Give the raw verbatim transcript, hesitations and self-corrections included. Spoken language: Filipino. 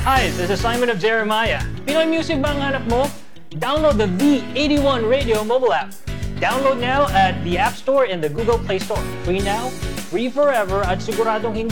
Hi, this is Simon of Jeremiah. Pinoy music ba ang hanap mo? Download the V eighty-one Radio mobile app. Download now at the App Store and the Google Play Store. Free now, free forever, at siguradong hindi